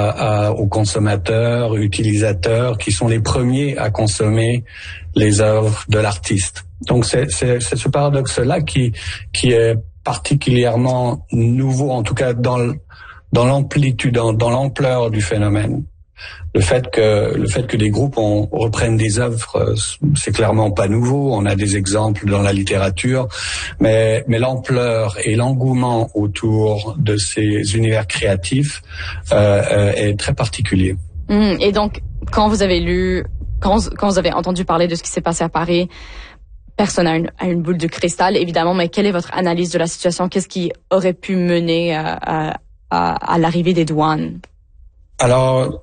aux consommateurs, utilisateurs, qui sont les premiers à consommer les œuvres de l'artiste. Donc c'est ce paradoxe-là qui est particulièrement nouveau, en tout cas dans l'amplitude, dans l'ampleur du phénomène. Le fait que des groupes reprennent des œuvres, c'est clairement pas nouveau. On a des exemples dans la littérature, mais l'ampleur et l'engouement autour de ces univers créatifs est très particulier. Et donc, quand vous avez entendu parler de ce qui s'est passé à Paris, personne a une boule de cristal, évidemment, mais quelle est votre analyse de la situation? Qu'est-ce qui aurait pu mener à l'arrivée des douanes? Alors,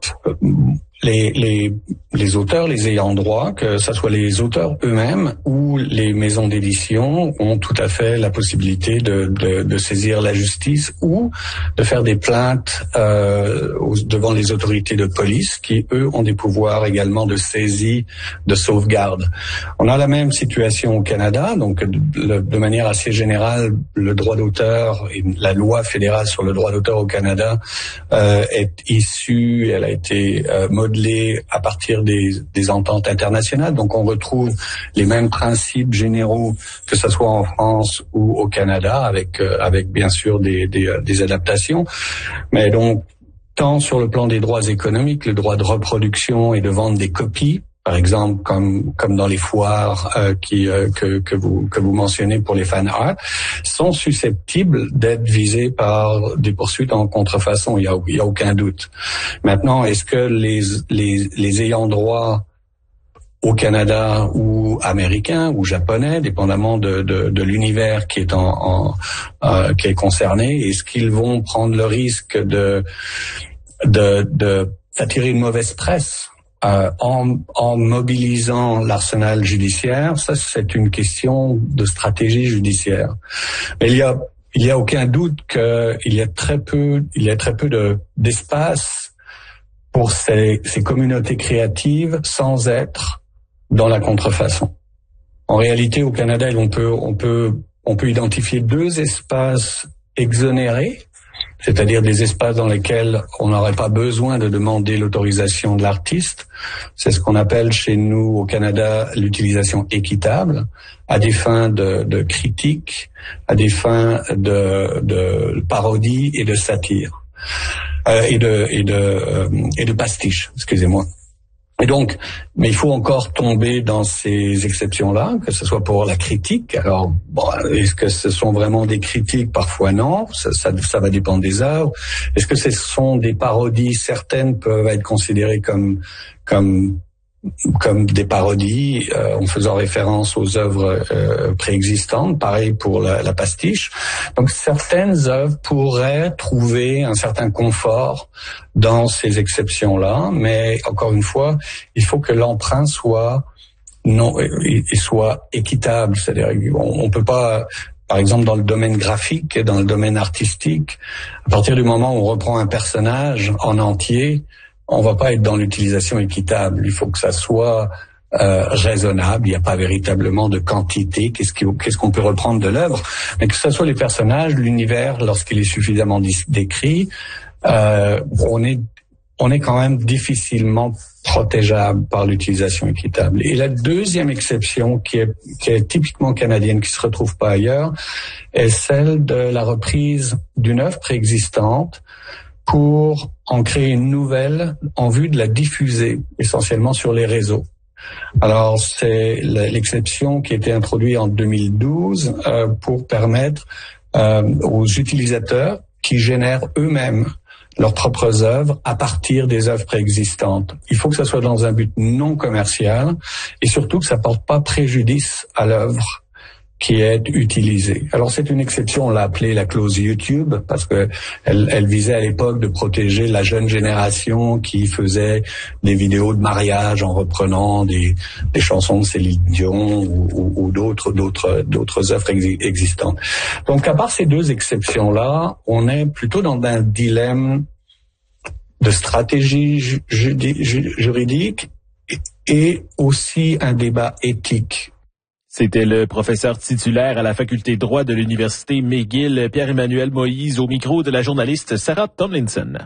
les auteurs, les ayants droit, que ce soit les auteurs eux-mêmes ou les maisons d'édition, ont tout à fait la possibilité de saisir la justice ou de faire des plaintes devant les autorités de police qui, eux, ont des pouvoirs également de saisie, de sauvegarde. On a la même situation au Canada, donc de manière assez générale, le droit d'auteur et la loi fédérale sur le droit d'auteur au Canada est issue, elle a été modelée à partir des ententes internationales. Donc on retrouve les mêmes principes généraux que ce soit en France ou au Canada, avec bien sûr des adaptations. Mais donc tant sur le plan des droits économiques, le droit de reproduction et de vente des copies, par exemple comme dans les foires que vous mentionnez pour les fan art, sont susceptibles d'être visés par des poursuites en contrefaçon. Il y a aucun doute. Maintenant, est-ce que les ayants droit au Canada ou américains ou japonais, dépendamment de l'univers qui est qui est concerné, est-ce qu'ils vont prendre le risque d'attirer une mauvaise presse en mobilisant l'arsenal judiciaire? Ça, c'est une question de stratégie judiciaire. Mais il y a aucun doute qu'il y a très peu d'espace pour ces communautés créatives sans être dans la contrefaçon. En réalité, au Canada, on peut identifier deux espaces exonérés, c'est-à-dire des espaces dans lesquels on n'aurait pas besoin de demander l'autorisation de l'artiste. C'est ce qu'on appelle chez nous au Canada l'utilisation équitable, à des fins de critique, à des fins de parodie et de satire, et de pastiche, excusez-moi. Et donc, mais il faut encore tomber dans ces exceptions-là, que ce soit pour la critique. Alors, bon, est-ce que ce sont vraiment des critiques? Parfois non, ça va dépendre des œuvres. Est-ce que ce sont des parodies? Certaines peuvent être considérées comme des parodies, en faisant référence aux œuvres préexistantes. Pareil pour la pastiche. Donc certaines œuvres pourraient trouver un certain confort dans ces exceptions-là, mais encore une fois, il faut que l'emprunt soit équitable. C'est-à-dire, on peut pas, par exemple, dans le domaine graphique et dans le domaine artistique, à partir du moment où on reprend un personnage en entier, on va pas être dans l'utilisation équitable. Il faut que ça soit raisonnable. Il n'y a pas véritablement de quantité. Qu'est-ce qu'on peut reprendre de l'œuvre, mais que ce soit les personnages, l'univers, lorsqu'il est suffisamment décrit, on est quand même difficilement protégeable par l'utilisation équitable. Et la deuxième exception qui est typiquement canadienne, qui se retrouve pas ailleurs, est celle de la reprise d'une œuvre préexistante pour en créer une nouvelle en vue de la diffuser, essentiellement sur les réseaux. Alors, c'est l'exception qui a été introduite en 2012 pour permettre aux utilisateurs qui génèrent eux-mêmes leurs propres œuvres à partir des œuvres préexistantes. Il faut que ça soit dans un but non commercial et surtout que ça porte pas préjudice à l'œuvre qui est utilisée. Alors c'est une exception, on l'a appelée la clause YouTube parce que elle visait à l'époque de protéger la jeune génération qui faisait des vidéos de mariage en reprenant des chansons de Céline Dion ou d'autres œuvres existantes. Donc à part ces deux exceptions-là, on est plutôt dans un dilemme de stratégie juridique et aussi un débat éthique. C'était le professeur titulaire à la faculté de droit de l'Université McGill, Pierre-Emmanuel Moïse, au micro de la journaliste Sarah Tomlinson.